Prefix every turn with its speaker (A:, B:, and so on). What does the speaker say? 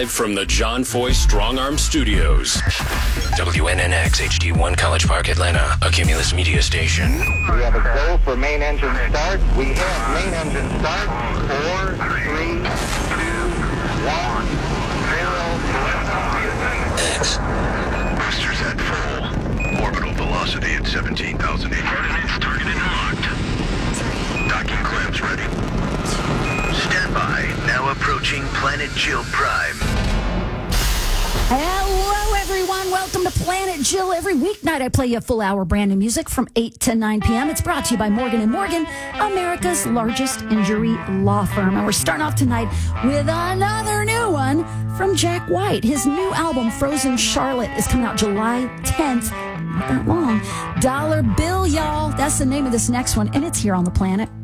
A: Live from the John Foy Strong Arm Studios. WNNX HD1 College Park, Atlanta, a Cumulus media station.
B: We have a go for main engine start. We have main engine start. 4, 3, 2, 1, 0.
A: X.
C: Boosters at full. Orbital velocity at 17,800. Coordinates targeted and locked. Docking clamps ready. Standby. Now approaching Planet Jill Prime.
D: Hello, everyone. Welcome to Planet Jill. Every weeknight, I play you a full hour brand new music from 8 to 9 p.m. It's brought to you by Morgan & Morgan, America's largest injury law firm. And we're starting off tonight with another new one from Jack White. His new album, Frozen Charlotte, is coming out July 10th. Not that long. Dollar Bill, y'all. That's the name of this next one, and it's here on the planet.